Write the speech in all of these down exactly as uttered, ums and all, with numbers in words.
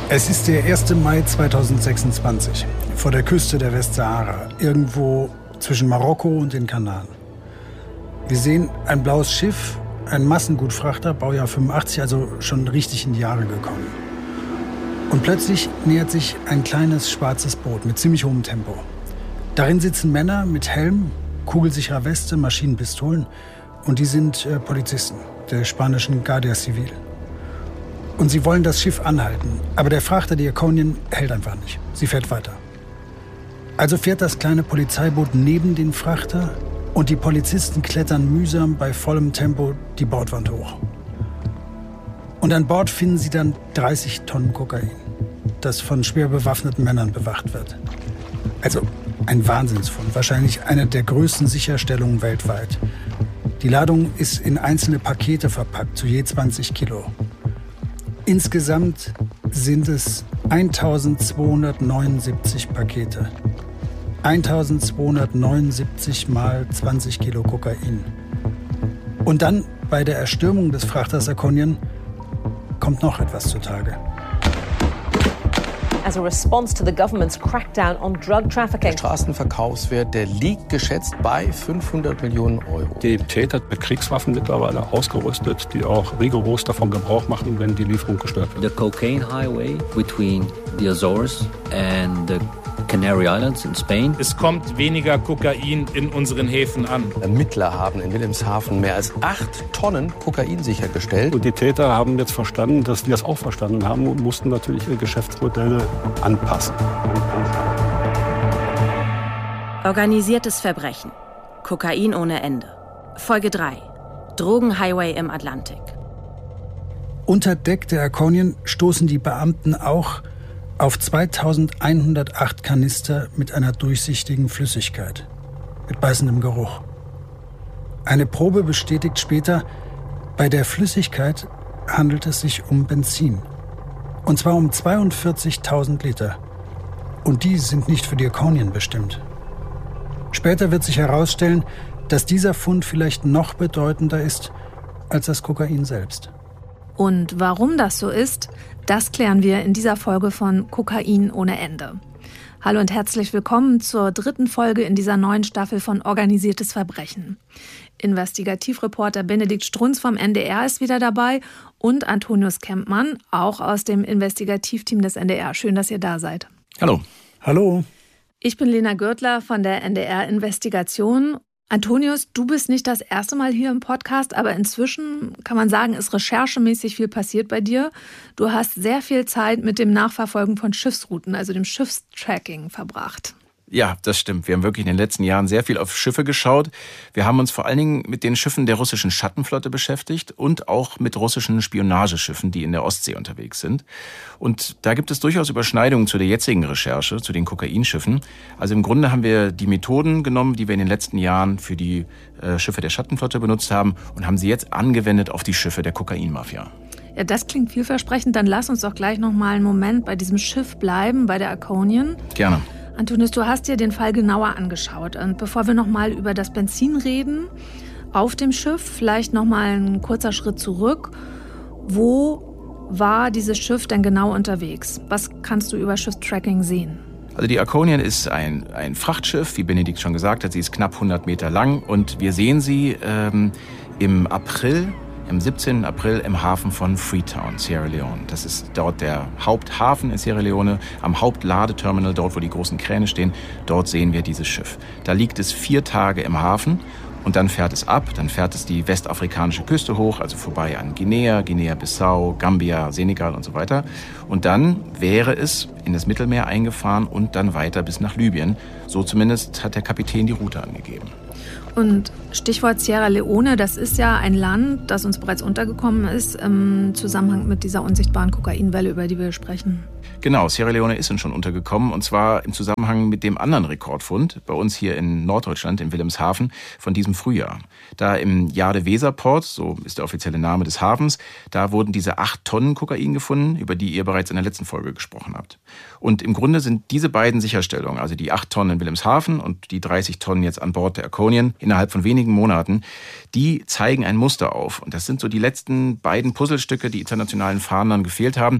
Es ist der erste Mai zweitausendsechsundzwanzig, vor der Küste der Westsahara, irgendwo zwischen Marokko und den Kanaren. Wir sehen ein blaues Schiff, ein Massengutfrachter, Baujahr fünfundachtzig, also schon richtig in die Jahre gekommen. Und plötzlich nähert sich ein kleines schwarzes Boot mit ziemlich hohem Tempo. Darin sitzen Männer mit Helm, kugelsicherer Weste, Maschinenpistolen und die sind äh, Polizisten der spanischen Guardia Civil. Und sie wollen das Schiff anhalten. Aber der Frachter, die Iconian, hält einfach nicht. Sie fährt weiter. Also fährt das kleine Polizeiboot neben den Frachter und die Polizisten klettern mühsam bei vollem Tempo die Bordwand hoch. Und an Bord finden sie dann dreißig Tonnen Kokain, das von schwer bewaffneten Männern bewacht wird. Also ein Wahnsinnsfund, wahrscheinlich eine der größten Sicherstellungen weltweit. Die Ladung ist in einzelne Pakete verpackt, zu je zwanzig Kilo. Insgesamt sind es eintausendzweihundertneunundsiebzig Pakete. eintausendzweihundertneunundsiebzig mal zwanzig Kilo Kokain. Und dann, bei der Erstürmung des Frachters Iconian, kommt noch etwas zutage. As a response to the government's crackdown on drug trafficking. Der Straßenverkaufswert, der liegt geschätzt bei fünfhundert Millionen Euro. Die Täter mit Kriegswaffen mittlerweile ausgerüstet, die auch rigoros davon Gebrauch machen, wenn die Lieferung gestört wird. The cocaine highway between the Azores and the Canary Islands in Spain. Es kommt weniger Kokain in unseren Häfen an. Ermittler haben in Wilhelmshaven mehr als acht Tonnen Kokain sichergestellt. Und die Täter haben jetzt verstanden, dass wir das auch verstanden haben und mussten natürlich ihre Geschäftsmodelle anpassen. Organisiertes Verbrechen. Kokain ohne Ende. Folge drei. Drogenhighway im Atlantik. Unter Deck der Iconian stoßen die Beamten auch auf zweitausendeinhundertacht Kanister mit einer durchsichtigen Flüssigkeit, mit beißendem Geruch. Eine Probe bestätigt später, bei der Flüssigkeit handelt es sich um Benzin. Und zwar um zweiundvierzigtausend Liter. Und die sind nicht für die Iconian bestimmt. Später wird sich herausstellen, dass dieser Fund vielleicht noch bedeutender ist als das Kokain selbst. Und warum das so ist, das klären wir in dieser Folge von Kokain ohne Ende. Hallo und herzlich willkommen zur dritten Folge in dieser neuen Staffel von Organisiertes Verbrechen. Investigativreporter Benedikt Strunz vom N D R ist wieder dabei und Antonius Kempmann, auch aus dem Investigativteam des N D R. Schön, dass ihr da seid. Hallo. Hallo. Ich bin Lena Gürtler von der N D R Investigation. Antonius, du bist nicht das erste Mal hier im Podcast, aber inzwischen kann man sagen, ist recherchemäßig viel passiert bei dir. Du hast sehr viel Zeit mit dem Nachverfolgen von Schiffsrouten, also dem Schiffstracking, verbracht. Ja, das stimmt. Wir haben wirklich in den letzten Jahren sehr viel auf Schiffe geschaut. Wir haben uns vor allen Dingen mit den Schiffen der russischen Schattenflotte beschäftigt und auch mit russischen Spionageschiffen, die in der Ostsee unterwegs sind. Und da gibt es durchaus Überschneidungen zu der jetzigen Recherche, zu den Kokainschiffen. Also im Grunde haben wir die Methoden genommen, die wir in den letzten Jahren für die äh, Schiffe der Schattenflotte benutzt haben und haben sie jetzt angewendet auf die Schiffe der Kokainmafia. Ja, das klingt vielversprechend. Dann lass uns doch gleich noch mal einen Moment bei diesem Schiff bleiben, bei der Iconian. Gerne. Antonius, du hast dir den Fall genauer angeschaut. Und bevor wir noch mal über das Benzin reden, auf dem Schiff, vielleicht noch mal ein kurzer Schritt zurück. Wo war dieses Schiff denn genau unterwegs? Was kannst du über Schiffstracking sehen? Also die Iconian ist ein, ein Frachtschiff, wie Benedikt schon gesagt hat. Sie ist knapp hundert Meter lang und wir sehen sie ähm, im April, am siebzehnten April im Hafen von Freetown, Sierra Leone. Das ist dort der Haupthafen in Sierra Leone, am Hauptladeterminal, dort wo die großen Kräne stehen. Dort sehen wir dieses Schiff. Da liegt es vier Tage im Hafen und dann fährt es ab. Dann fährt es die westafrikanische Küste hoch, also vorbei an Guinea, Guinea-Bissau, Gambia, Senegal und so weiter. Und dann wäre es in das Mittelmeer eingefahren und dann weiter bis nach Libyen. So zumindest hat der Kapitän die Route angegeben. Und Stichwort Sierra Leone, das ist ja ein Land, das uns bereits untergekommen ist im Zusammenhang mit dieser unsichtbaren Kokainwelle, über die wir sprechen. Genau, Sierra Leone ist uns schon untergekommen und zwar im Zusammenhang mit dem anderen Rekordfund bei uns hier in Norddeutschland, in Wilhelmshaven, von diesem Frühjahr. Da im Jade-Weser-Port, so ist der offizielle Name des Hafens, da wurden diese acht Tonnen Kokain gefunden, über die ihr bereits in der letzten Folge gesprochen habt. Und im Grunde sind diese beiden Sicherstellungen, also die acht Tonnen in Wilhelmshaven und die dreißig Tonnen jetzt an Bord der Iconian, innerhalb von wenigen Monaten, die zeigen ein Muster auf. Und das sind so die letzten beiden Puzzlestücke, die internationalen Fahndern gefehlt haben.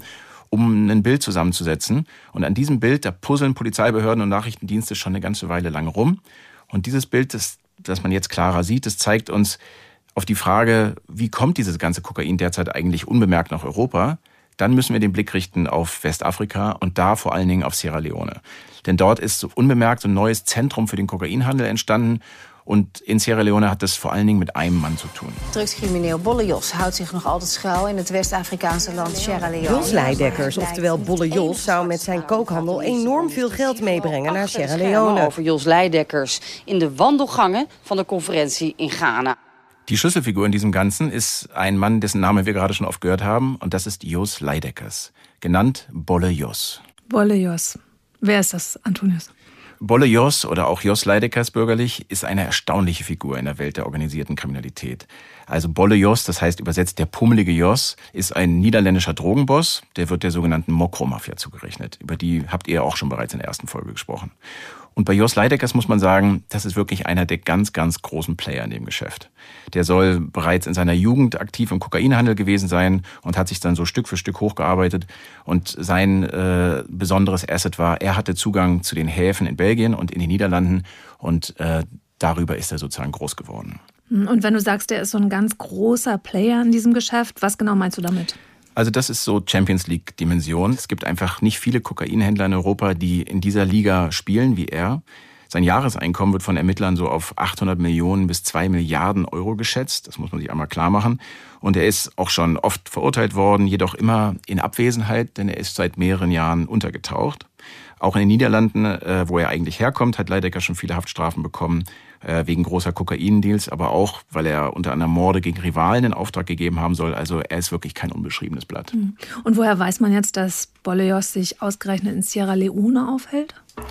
um ein Bild zusammenzusetzen. Und an diesem Bild, da puzzeln Polizeibehörden und Nachrichtendienste schon eine ganze Weile lang rum. Und dieses Bild, das, das man jetzt klarer sieht, das zeigt uns auf die Frage, wie kommt dieses ganze Kokain derzeit eigentlich unbemerkt nach Europa? Dann müssen wir den Blick richten auf Westafrika und da vor allen Dingen auf Sierra Leone. Denn dort ist so unbemerkt ein neues Zentrum für den Kokainhandel entstanden. Und in Sierra Leone hat das vor allen Dingen mit einem Mann zu tun. Drugscrimineel Bolle Jos houdt zich nog altijd schuil in het West-Afrikaanse land Sierra Leone. Jos Leidekkers, oftewel Bolle Jos, zou met zijn kookhandel enorm veel geld meebrengen naar Sierra Leone. Over Jos Leidekkers in de wandelgangen van de conferentie in Ghana. Die Schlüsselfigur in diesem Ganzen ist ein Mann, dessen Namen wir gerade schon oft gehört haben. Und das ist Jos Leidekkers, genannt Bolle Jos. Bolle Jos. Wer ist das, Antonius? Bolle Jos oder auch Jos Leidekkers bürgerlich ist eine erstaunliche Figur in der Welt der organisierten Kriminalität. Also Bolle Jos, das heißt übersetzt der pummelige Jos, ist ein niederländischer Drogenboss, der wird der sogenannten Mokro-Mafia zugerechnet. Über die habt ihr auch schon bereits in der ersten Folge gesprochen. Und bei Jos Leidekkers muss man sagen, das ist wirklich einer der ganz, ganz großen Player in dem Geschäft. Der soll bereits in seiner Jugend aktiv im Kokainhandel gewesen sein und hat sich dann so Stück für Stück hochgearbeitet. Und sein äh, besonderes Asset war, er hatte Zugang zu den Häfen in Belgien und in den Niederlanden und äh, darüber ist er sozusagen groß geworden. Und wenn du sagst, der ist so ein ganz großer Player in diesem Geschäft, was genau meinst du damit? Also das ist so Champions League-Dimension. Es gibt einfach nicht viele Kokainhändler in Europa, die in dieser Liga spielen wie er. Sein Jahreseinkommen wird von Ermittlern so auf achthundert Millionen bis zwei Milliarden Euro geschätzt. Das muss man sich einmal klar machen. Und er ist auch schon oft verurteilt worden, jedoch immer in Abwesenheit, denn er ist seit mehreren Jahren untergetaucht. Auch in den Niederlanden, wo er eigentlich herkommt, hat Leidecker schon viele Haftstrafen bekommen, wegen großer Kokaindeals, aber auch, weil er unter anderem Morde gegen Rivalen in Auftrag gegeben haben soll. Also er ist wirklich kein unbeschriebenes Blatt. Und woher weiß man jetzt, dass Bolle Jos sich ausgerechnet in Sierra Leone aufhält?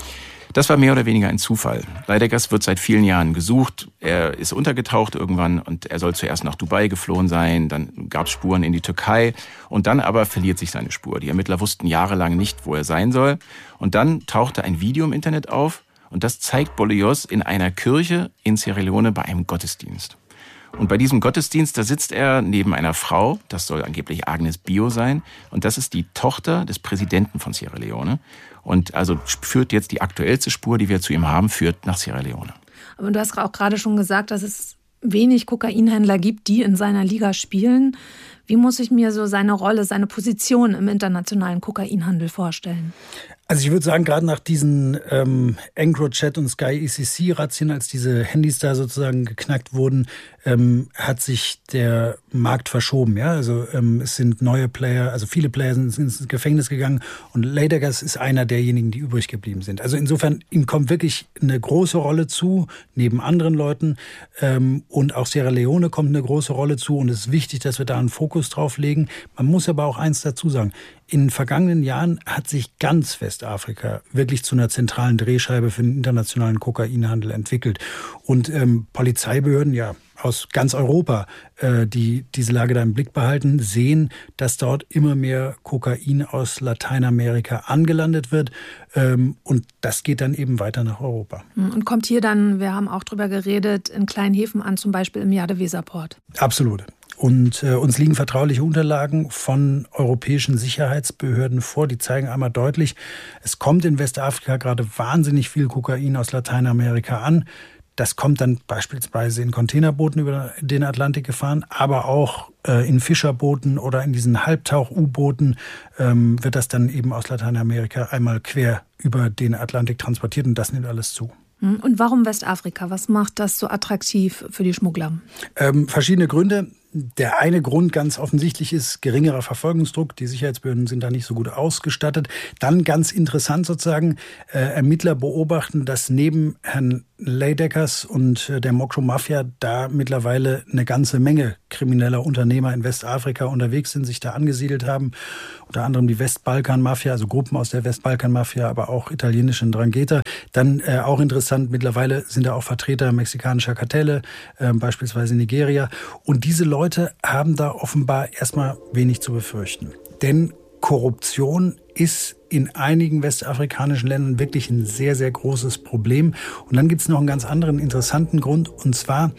Das war mehr oder weniger ein Zufall. Leidekkers wird seit vielen Jahren gesucht. Er ist untergetaucht irgendwann und er soll zuerst nach Dubai geflohen sein. Dann gab es Spuren in die Türkei und dann aber verliert sich seine Spur. Die Ermittler wussten jahrelang nicht, wo er sein soll. Und dann tauchte ein Video im Internet auf und das zeigt Bolle Jos in einer Kirche in Sierra Leone bei einem Gottesdienst. Und bei diesem Gottesdienst, da sitzt er neben einer Frau, das soll angeblich Agnes Bio sein, und das ist die Tochter des Präsidenten von Sierra Leone. Und also führt jetzt die aktuellste Spur, die wir zu ihm haben, führt nach Sierra Leone. Aber du hast auch gerade schon gesagt, dass es wenig Kokainhändler gibt, die in seiner Liga spielen. Wie muss ich mir so seine Rolle, seine Position im internationalen Kokainhandel vorstellen? Also ich würde sagen, gerade nach diesen ähm, EncroChat und Sky E C C-Razzien, als diese Handys da sozusagen geknackt wurden, ähm, hat sich der Markt verschoben. Ja? Also ähm, es sind neue Player, also viele Player sind ins Gefängnis gegangen und Leidekkers ist einer derjenigen, die übrig geblieben sind. Also insofern, ihm kommt wirklich eine große Rolle zu, neben anderen Leuten. Ähm, und auch Sierra Leone kommt eine große Rolle zu und es ist wichtig, dass wir da einen Fokus drauf legen. Man muss aber auch eins dazu sagen. In den vergangenen Jahren hat sich ganz Westafrika wirklich zu einer zentralen Drehscheibe für den internationalen Kokainhandel entwickelt. Und ähm, Polizeibehörden, ja, aus ganz Europa, äh, die diese Lage da im Blick behalten, sehen, dass dort immer mehr Kokain aus Lateinamerika angelandet wird. Ähm, und das geht dann eben weiter nach Europa. Und kommt hier dann, wir haben auch drüber geredet, in kleinen Häfen an, zum Beispiel im Jade-Weser-Port? Absolut. Und äh, uns liegen vertrauliche Unterlagen von europäischen Sicherheitsbehörden vor. Die zeigen einmal deutlich, es kommt in Westafrika gerade wahnsinnig viel Kokain aus Lateinamerika an. Das kommt dann beispielsweise in Containerbooten über den Atlantik gefahren, aber auch äh, in Fischerbooten oder in diesen Halbtauch-U-Booten ähm, wird das dann eben aus Lateinamerika einmal quer über den Atlantik transportiert und das nimmt alles zu. Und warum Westafrika? Was macht das so attraktiv für die Schmuggler? Ähm, verschiedene Gründe. Der eine Grund ganz offensichtlich ist geringerer Verfolgungsdruck. Die Sicherheitsbehörden sind da nicht so gut ausgestattet. Dann ganz interessant sozusagen, äh, Ermittler beobachten, dass neben Herrn Leidekkers und äh, der Mokro-Mafia da mittlerweile eine ganze Menge krimineller Unternehmer in Westafrika unterwegs sind, sich da angesiedelt haben. Unter anderem die Westbalkan-Mafia, also Gruppen aus der Westbalkan-Mafia, aber auch italienische Drangheta. Dann äh, auch interessant, mittlerweile sind da auch Vertreter mexikanischer Kartelle, äh, beispielsweise Nigeria. Und diese Leute haben da offenbar erstmal wenig zu befürchten. Denn Korruption ist in einigen westafrikanischen Ländern wirklich ein sehr, sehr großes Problem. Und dann gibt es noch einen ganz anderen interessanten Grund. Und zwar,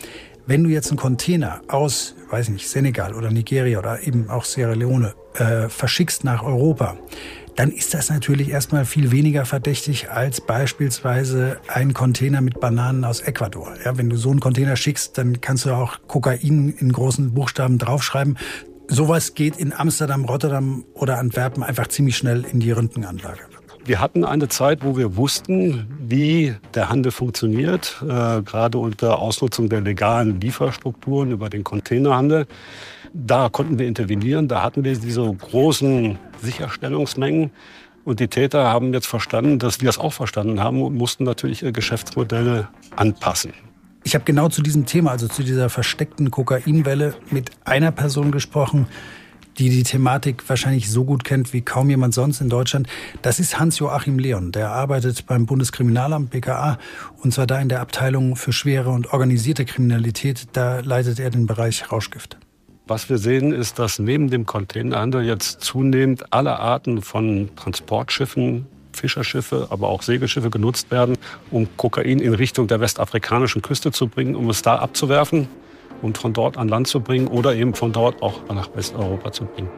Wenn du jetzt einen Container aus, weiß nicht, Senegal oder Nigeria oder eben auch Sierra Leone äh, verschickst nach Europa, dann ist das natürlich erstmal viel weniger verdächtig als beispielsweise ein Container mit Bananen aus Ecuador. Ja, wenn du so einen Container schickst, dann kannst du auch Kokain in großen Buchstaben draufschreiben. Sowas geht in Amsterdam, Rotterdam oder Antwerpen einfach ziemlich schnell in die Röntgenanlage. Wir hatten eine Zeit, wo wir wussten, wie der Handel funktioniert, äh, gerade unter Ausnutzung der legalen Lieferstrukturen über den Containerhandel. Da konnten wir intervenieren, da hatten wir diese großen Sicherstellungsmengen. Und die Täter haben jetzt verstanden, dass wir es auch verstanden haben und mussten natürlich ihre Geschäftsmodelle anpassen. Ich habe genau zu diesem Thema, also zu dieser versteckten Kokainwelle, mit einer Person gesprochen, die die Thematik wahrscheinlich so gut kennt wie kaum jemand sonst in Deutschland. Das ist Hans-Joachim Leon. Der arbeitet beim Bundeskriminalamt, B K A, und zwar da in der Abteilung für schwere und organisierte Kriminalität. Da leitet er den Bereich Rauschgift. Was wir sehen, ist, dass neben dem Containerhandel jetzt zunehmend alle Arten von Transportschiffen, Fischerschiffe, aber auch Segelschiffe genutzt werden, um Kokain in Richtung der westafrikanischen Küste zu bringen, um es da abzuwerfen und von dort an Land zu bringen oder eben von dort auch nach Westeuropa zu bringen.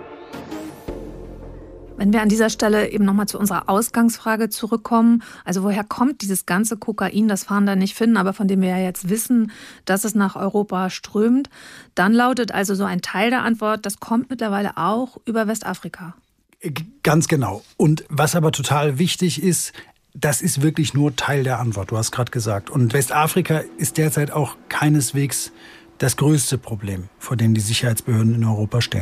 Wenn wir an dieser Stelle eben nochmal zu unserer Ausgangsfrage zurückkommen, also woher kommt dieses ganze Kokain, das Fahnder nicht finden, aber von dem wir ja jetzt wissen, dass es nach Europa strömt, dann lautet also so ein Teil der Antwort, das kommt mittlerweile auch über Westafrika. Ganz genau. Und was aber total wichtig ist, das ist wirklich nur Teil der Antwort, du hast gerade gesagt. Und Westafrika ist derzeit auch keineswegs das größte Problem, vor dem die Sicherheitsbehörden in Europa stehen.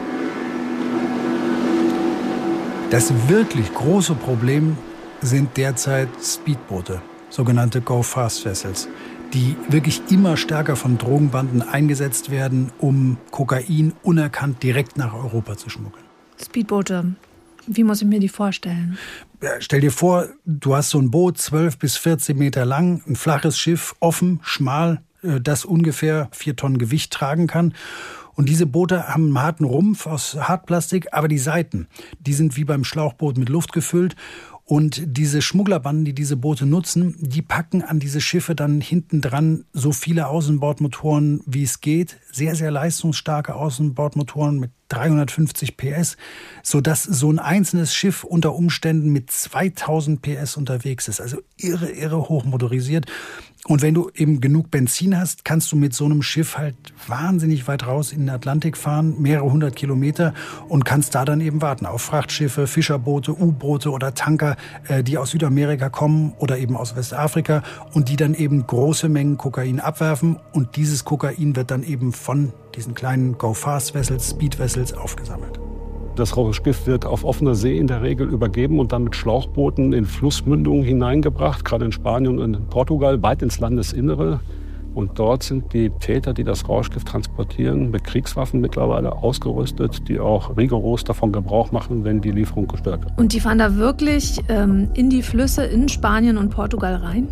Das wirklich große Problem sind derzeit Speedboote, sogenannte Go-Fast-Vessels, die wirklich immer stärker von Drogenbanden eingesetzt werden, um Kokain unerkannt direkt nach Europa zu schmuggeln. Speedboote, wie muss ich mir die vorstellen? Ja, stell dir vor, du hast so ein Boot, zwölf bis vierzehn Meter lang, ein flaches Schiff, offen, schmal, das ungefähr vier Tonnen Gewicht tragen kann. Und diese Boote haben einen harten Rumpf aus Hartplastik, aber die Seiten, die sind wie beim Schlauchboot mit Luft gefüllt. Und diese Schmugglerbanden, die diese Boote nutzen, die packen an diese Schiffe dann hinten dran so viele Außenbordmotoren, wie es geht. Sehr, sehr leistungsstarke Außenbordmotoren mit dreihundertfünfzig P S, sodass so ein einzelnes Schiff unter Umständen mit zweitausend P S unterwegs ist. Also irre, irre hochmotorisiert. Und wenn du eben genug Benzin hast, kannst du mit so einem Schiff halt wahnsinnig weit raus in den Atlantik fahren, mehrere hundert Kilometer, und kannst da dann eben warten auf Frachtschiffe, Fischerboote, U-Boote oder Tanker, die aus Südamerika kommen oder eben aus Westafrika und die dann eben große Mengen Kokain abwerfen. Und dieses Kokain wird dann eben von diesen kleinen Go-Fast-Vessels, Speed-Vessels aufgesammelt. Das Rauschgift wird auf offener See in der Regel übergeben und dann mit Schlauchbooten in Flussmündungen hineingebracht, gerade in Spanien und in Portugal, weit ins Landesinnere. Und dort sind die Täter, die das Rauschgift transportieren, mit Kriegswaffen mittlerweile ausgerüstet, die auch rigoros davon Gebrauch machen, wenn die Lieferung gestört wird. Und die fahren da wirklich ähm, in die Flüsse in Spanien und Portugal rein?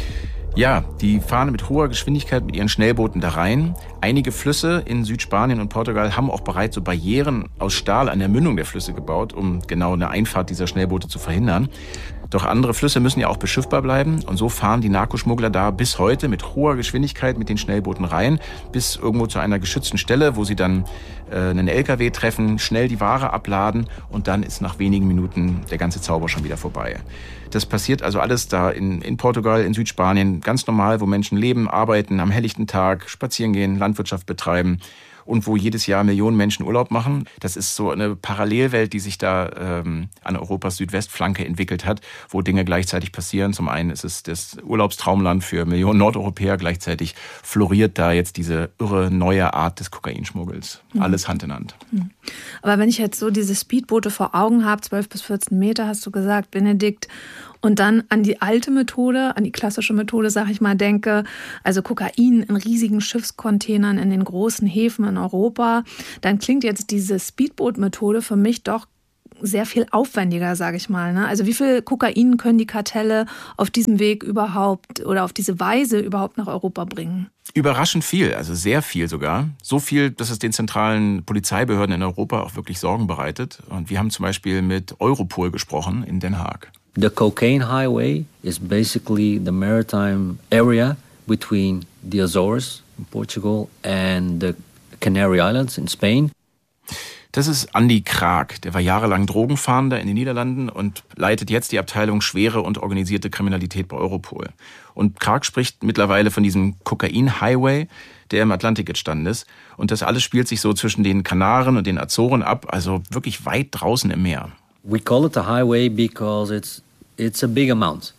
Ja, die fahren mit hoher Geschwindigkeit mit ihren Schnellbooten da rein. Einige Flüsse in Südspanien und Portugal haben auch bereits so Barrieren aus Stahl an der Mündung der Flüsse gebaut, um genau eine Einfahrt dieser Schnellboote zu verhindern. Doch andere Flüsse müssen ja auch beschiffbar bleiben. Und so fahren die Narkoschmuggler da bis heute mit hoher Geschwindigkeit mit den Schnellbooten rein, bis irgendwo zu einer geschützten Stelle, wo sie dann äh, einen L K W treffen, schnell die Ware abladen und dann ist nach wenigen Minuten der ganze Zauber schon wieder vorbei. Das passiert also alles da in, in Portugal, in Südspanien, ganz normal, wo Menschen leben, arbeiten, am helllichten Tag, spazieren gehen, Landwirtschaft betreiben und wo jedes Jahr Millionen Menschen Urlaub machen. Das ist so eine Parallelwelt, die sich da ähm, an Europas Südwestflanke entwickelt hat, wo Dinge gleichzeitig passieren. Zum einen ist es das Urlaubstraumland für Millionen Nordeuropäer, gleichzeitig floriert da jetzt diese irre neue Art des Kokainschmuggels. Mhm. Alles Hand in Hand. Mhm. Aber wenn ich jetzt so diese Speedboote vor Augen habe, zwölf bis vierzehn Meter, hast du gesagt, Benedikt, und dann an die alte Methode, an die klassische Methode, sag ich mal, denke, also Kokain in riesigen Schiffscontainern in den großen Häfen in Europa, dann klingt jetzt diese Speedboot-Methode für mich doch sehr viel aufwendiger, sage ich mal. Ne? Also wie viel Kokain können die Kartelle auf diesem Weg überhaupt oder auf diese Weise überhaupt nach Europa bringen? Überraschend viel, also sehr viel sogar. So viel, dass es den zentralen Polizeibehörden in Europa auch wirklich Sorgen bereitet. Und wir haben zum Beispiel mit Europol gesprochen in Den Haag. The cocaine highway is basically the maritime area between the Azores, in Portugal, and the Canary Islands in Spain. Das ist Andy Krag. Der war jahrelang Drogenfahnder in den Niederlanden und leitet jetzt die Abteilung schwere und organisierte Kriminalität bei Europol. Und Krag spricht mittlerweile von diesem Kokain-Highway, der im Atlantik entstanden ist. Und das alles spielt sich so zwischen den Kanaren und den Azoren ab, also wirklich weit draußen im Meer. We call it a highway because it's it's a big amount.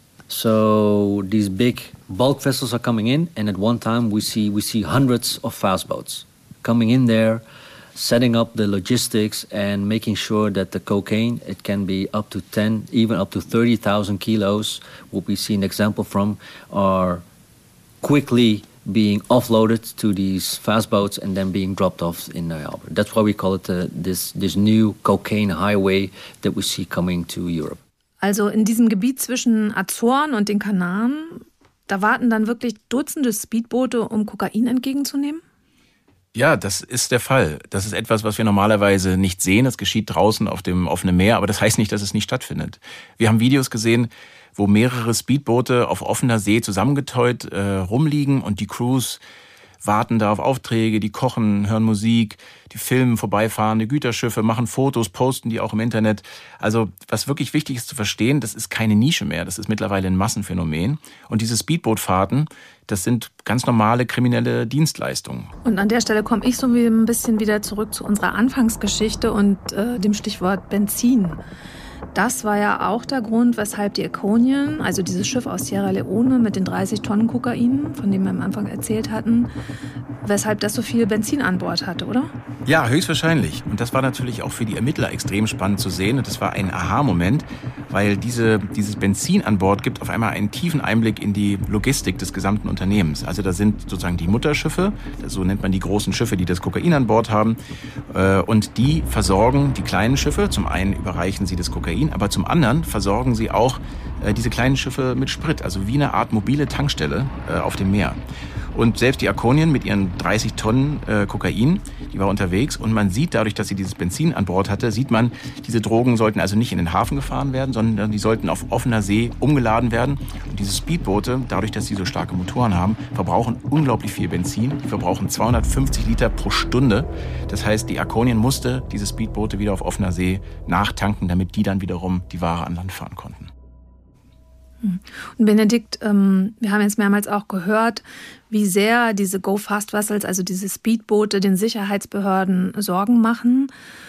So these big bulk vessels are coming in, and at one time we see we see hundreds of fast boats coming in there, setting up the logistics and making sure that the cocaine, it can be up to ten, even up to thirty thousand kilos, what we see an example from, are quickly being offloaded to these fast boats and then being dropped off in the harbor. That's why we call it uh, this, this new cocaine highway that we see coming to Europe. Also in diesem Gebiet zwischen Azoren und den Kanaren, da warten dann wirklich Dutzende Speedboote, um Kokain entgegenzunehmen? Ja, das ist der Fall. Das ist etwas, was wir normalerweise nicht sehen. Das geschieht draußen auf dem offenen Meer, aber das heißt nicht, dass es nicht stattfindet. Wir haben Videos gesehen, wo mehrere Speedboote auf offener See zusammengetäut äh, rumliegen und die Crews warten da auf Aufträge, die kochen, hören Musik, die filmen vorbeifahrende Güterschiffe, machen Fotos, posten die auch im Internet. Also was wirklich wichtig ist zu verstehen, das ist keine Nische mehr, das ist mittlerweile ein Massenphänomen. Und diese Speedbootfahrten, das sind ganz normale kriminelle Dienstleistungen. Und an der Stelle komme ich so ein bisschen wieder zurück zu unserer Anfangsgeschichte und äh, dem Stichwort Benzin. Das war ja auch der Grund, weshalb die Iconian, also dieses Schiff aus Sierra Leone mit den dreißig Tonnen Kokain, von dem wir am Anfang erzählt hatten, weshalb das so viel Benzin an Bord hatte, oder? Ja, höchstwahrscheinlich. Und das war natürlich auch für die Ermittler extrem spannend zu sehen. Und das war ein Aha-Moment, weil diese, dieses Benzin an Bord gibt auf einmal einen tiefen Einblick in die Logistik des gesamten Unternehmens. Also da sind sozusagen die Mutterschiffe, so nennt man die großen Schiffe, die das Kokain an Bord haben. Und die versorgen die kleinen Schiffe. Zum einen überreichen sie das Kokain, aber zum anderen versorgen sie auch äh, diese kleinen Schiffe mit Sprit, also wie eine Art mobile Tankstelle äh, auf dem Meer. Und selbst die Iconian mit ihren dreißig Tonnen äh, Kokain, die war unterwegs und man sieht dadurch, dass sie dieses Benzin an Bord hatte, sieht man, diese Drogen sollten also nicht in den Hafen gefahren werden, sondern die sollten auf offener See umgeladen werden. Und diese Speedboote, dadurch, dass sie so starke Motoren haben, verbrauchen unglaublich viel Benzin. Die verbrauchen zweihundertfünfzig Liter pro Stunde. Das heißt, die Iconian musste diese Speedboote wieder auf offener See nachtanken, damit die dann wiederum die Ware an Land fahren konnten. Und Benedikt, ähm, wir haben jetzt mehrmals auch gehört, wie sehr diese Go-Fast-Vessels, also diese Speedboote, den Sicherheitsbehörden Sorgen machen.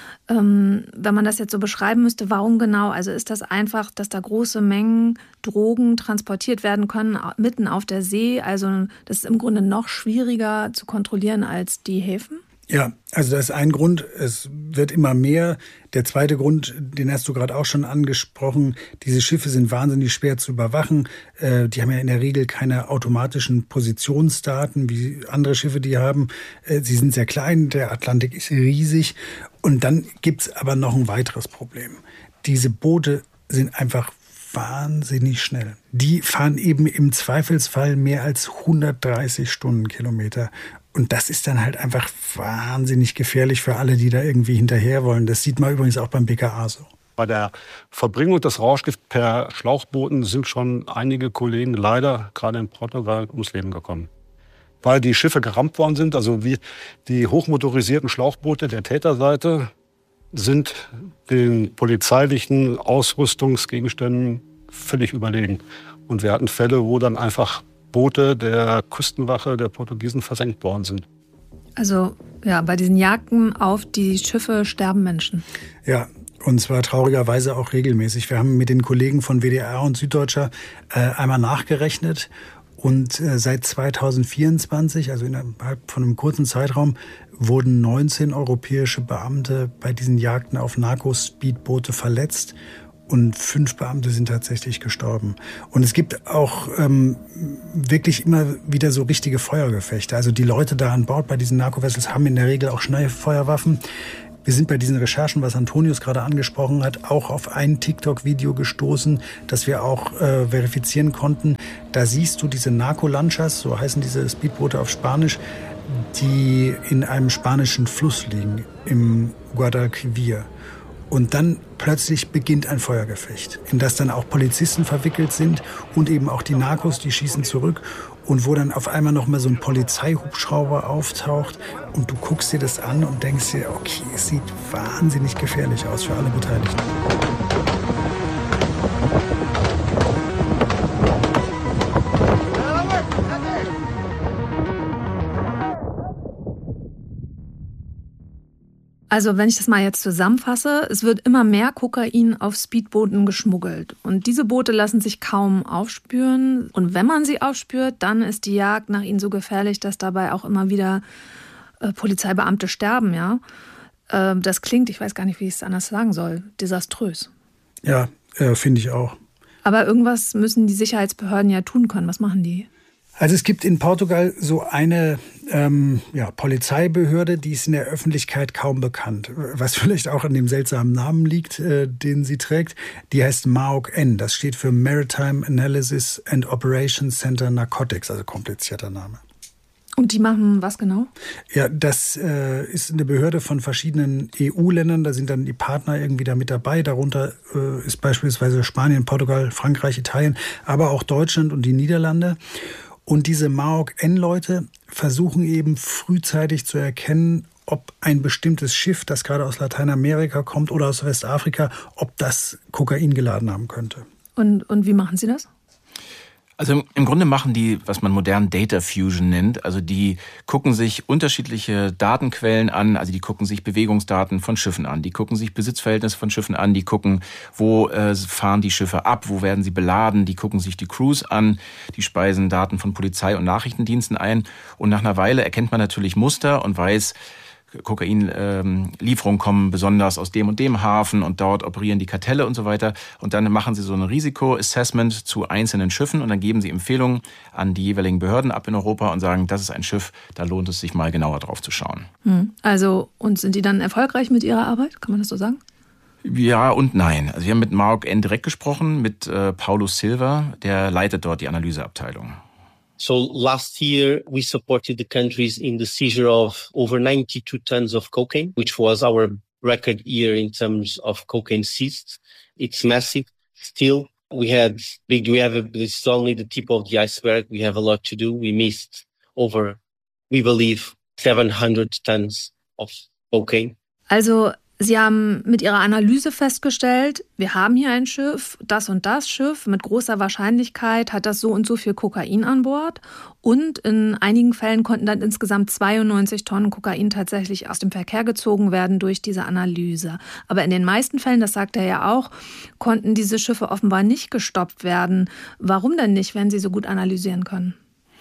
Ähm, wenn man das jetzt so beschreiben müsste, warum genau? Also ist das einfach, dass da große Mengen Drogen transportiert werden können, mitten auf der See? Also das ist im Grunde noch schwieriger zu kontrollieren als die Häfen? Ja, also das ist ein Grund, es wird immer mehr. Der zweite Grund, den hast du gerade auch schon angesprochen, diese Schiffe sind wahnsinnig schwer zu überwachen. Äh, die haben ja in der Regel keine automatischen Positionsdaten, wie andere Schiffe die haben. Äh, sie sind sehr klein, der Atlantik ist riesig. Und dann gibt's aber noch ein weiteres Problem. Diese Boote sind einfach wahnsinnig schnell. Die fahren eben im Zweifelsfall mehr als hundertdreißig Stundenkilometer. Und das ist dann halt einfach wahnsinnig gefährlich für alle, die da irgendwie hinterher wollen. Das sieht man übrigens auch beim B K A so. Bei der Verbringung des Rauschgifts per Schlauchbooten sind schon einige Kollegen leider gerade in Portugal ums Leben gekommen. Weil die Schiffe gerammt worden sind, also wie die hochmotorisierten Schlauchboote der Täterseite sind den polizeilichen Ausrüstungsgegenständen völlig überlegen. Und wir hatten Fälle, wo dann einfach Boote der Küstenwache der Portugiesen versenkt worden sind. Also ja, bei diesen Jagden auf die Schiffe sterben Menschen. Ja, und zwar traurigerweise auch regelmäßig. Wir haben mit den Kollegen von W D R und Süddeutscher äh, einmal nachgerechnet. Und äh, seit zweitausendvierundzwanzig, also innerhalb von einem kurzen Zeitraum, wurden neunzehn europäische Beamte bei diesen Jagden auf Narco-Speedboote verletzt. Und fünf Beamte sind tatsächlich gestorben. Und es gibt auch ähm, wirklich immer wieder so richtige Feuergefechte. Also die Leute da an Bord bei diesen Narco-Vessels haben in der Regel auch Schnellfeuerwaffen. Wir sind bei diesen Recherchen, was Antonius gerade angesprochen hat, auch auf ein TikTok-Video gestoßen, das wir auch äh, verifizieren konnten. Da siehst du diese Narco-Lanchas, so heißen diese Speedboote auf Spanisch, die in einem spanischen Fluss liegen, im Guadalquivir. Und dann plötzlich beginnt ein Feuergefecht, in das dann auch Polizisten verwickelt sind und eben auch die Narcos, die schießen zurück. und wo dann auf einmal noch mal so ein Polizeihubschrauber auftaucht und du guckst dir das an und denkst dir, okay, es sieht wahnsinnig gefährlich aus für alle Beteiligten. Also wenn ich das mal jetzt zusammenfasse, es wird immer mehr Kokain auf Speedbooten geschmuggelt. Und diese Boote lassen sich kaum aufspüren. Und wenn man sie aufspürt, dann ist die Jagd nach ihnen so gefährlich, dass dabei auch immer wieder äh, Polizeibeamte sterben. Ja, äh, das klingt, ich weiß gar nicht, wie ich es anders sagen soll, desaströs. Ja, äh, finde ich auch. Aber irgendwas müssen die Sicherheitsbehörden ja tun können. Was machen die? Also es gibt in Portugal so eine ähm, ja, Polizeibehörde, die ist in der Öffentlichkeit kaum bekannt. Was vielleicht auch an dem seltsamen Namen liegt, äh, den sie trägt. Die heißt M A O C-N. Das steht für Maritime Analysis and Operations Center Narcotics, also komplizierter Name. Und die machen was genau? Ja, das äh, ist eine Behörde von verschiedenen E U-Ländern. Da sind dann die Partner irgendwie da mit dabei. Darunter äh, ist beispielsweise Spanien, Portugal, Frankreich, Italien, aber auch Deutschland und die Niederlande. Und diese M A O C-N-Leute versuchen eben frühzeitig zu erkennen, ob ein bestimmtes Schiff, das gerade aus Lateinamerika kommt oder aus Westafrika, ob das Kokain geladen haben könnte. Und, und wie machen Sie das? Also im Grunde machen die, was man modern Data Fusion nennt. Also die gucken sich unterschiedliche Datenquellen an. Also die gucken sich Bewegungsdaten von Schiffen an. Die gucken sich Besitzverhältnisse von Schiffen an. Die gucken, wo äh, fahren die Schiffe ab, wo werden sie beladen. Die gucken sich die Crews an. Die speisen Daten von Polizei und Nachrichtendiensten ein. Und nach einer Weile erkennt man natürlich Muster und weiß, Kokainlieferungen ähm, kommen besonders aus dem und dem Hafen und dort operieren die Kartelle und so weiter. Und dann machen sie so ein Risikoassessment zu einzelnen Schiffen und dann geben sie Empfehlungen an die jeweiligen Behörden ab in Europa und sagen, das ist ein Schiff, da lohnt es sich mal genauer drauf zu schauen. Hm. Also, und sind die dann erfolgreich mit ihrer Arbeit? Kann man das so sagen? Ja und nein. Also wir haben mit M A O C-N direkt gesprochen, mit äh, Paulo Silva, der leitet dort die Analyseabteilung. So last year, we supported the countries in the seizure of over ninety-two tons of cocaine, which was our record year in terms of cocaine seized. It's massive. Still, we had big, we have, a, this is only the tip of the iceberg. We have a lot to do. We missed over, we believe, seven hundred tons of cocaine. Also, Sie haben mit Ihrer Analyse festgestellt, wir haben hier ein Schiff, das und das Schiff, mit großer Wahrscheinlichkeit hat das so und so viel Kokain an Bord. Und in einigen Fällen konnten dann insgesamt zweiundneunzig Tonnen Kokain tatsächlich aus dem Verkehr gezogen werden durch diese Analyse. Aber in den meisten Fällen, das sagt er ja auch, konnten diese Schiffe offenbar nicht gestoppt werden. Warum denn nicht, wenn Sie so gut analysieren können?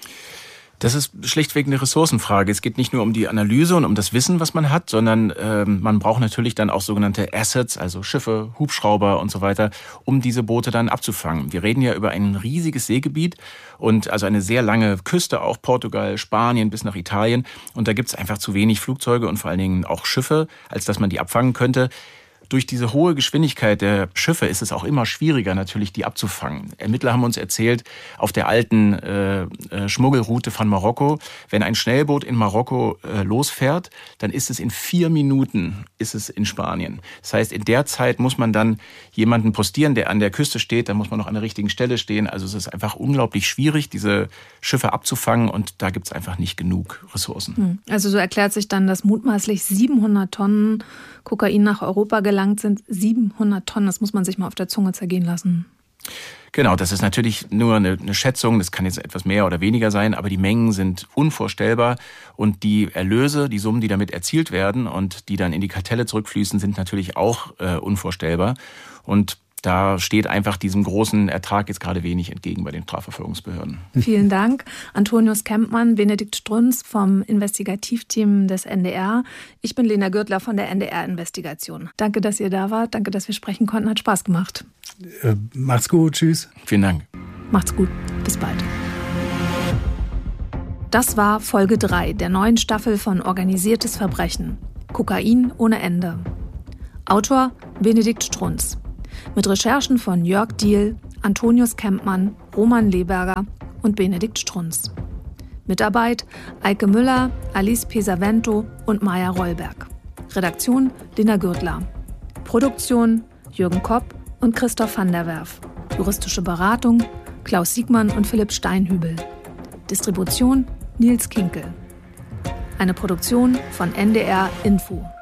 Das ist schlichtweg eine Ressourcenfrage. Es geht nicht nur um die Analyse und um das Wissen, was man hat, sondern ähm, man braucht natürlich dann auch sogenannte Assets, also Schiffe, Hubschrauber und so weiter, um diese Boote dann abzufangen. Wir reden ja über ein riesiges Seegebiet und also eine sehr lange Küste, auch Portugal, Spanien bis nach Italien. Und da gibt es einfach zu wenig Flugzeuge und vor allen Dingen auch Schiffe, als dass man die abfangen könnte. Durch diese hohe Geschwindigkeit der Schiffe ist es auch immer schwieriger, natürlich die abzufangen. Ermittler haben uns erzählt, auf der alten äh, äh, Schmuggelroute von Marokko, wenn ein Schnellboot in Marokko äh, losfährt, dann ist es in vier Minuten ist es in Spanien. Das heißt, in der Zeit muss man dann jemanden postieren, der an der Küste steht, dann muss man noch an der richtigen Stelle stehen. Also es ist einfach unglaublich schwierig, diese Schiffe abzufangen und da gibt es einfach nicht genug Ressourcen. Also so erklärt sich dann, dass mutmaßlich siebenhundert Tonnen Kokain nach Europa gelangt sind. siebenhundert Tonnen, das muss man sich mal auf der Zunge zergehen lassen. Genau, das ist natürlich nur eine, eine Schätzung, das kann jetzt etwas mehr oder weniger sein, aber die Mengen sind unvorstellbar und die Erlöse, die Summen, die damit erzielt werden und die dann in die Kartelle zurückfließen, sind natürlich auch äh, unvorstellbar. Und da steht einfach diesem großen Ertrag jetzt gerade wenig entgegen bei den Strafverfolgungsbehörden. Vielen Dank. Antonius Kempmann, Benedikt Strunz vom Investigativteam des N D R. Ich bin Lena Gürtler von der N D R-Investigation. Danke, dass ihr da wart. Danke, dass wir sprechen konnten. Hat Spaß gemacht. Äh, macht's gut. Tschüss. Vielen Dank. Macht's gut. Bis bald. Das war Folge drei der neuen Staffel von Organisiertes Verbrechen. Kokain ohne Ende. Autor Benedikt Strunz. Mit Recherchen von Jörg Diehl, Antonius Kempmann, Roman Leberger und Benedikt Strunz. Mitarbeit Eike Müller, Alice Pesavento und Maja Rollberg. Redaktion Lena Gürtler. Produktion Jürgen Kopp und Christoph van der Werf. Juristische Beratung Klaus Siegmann und Philipp Steinhübel. Distribution Nils Kinkel. Eine Produktion von N D R Info.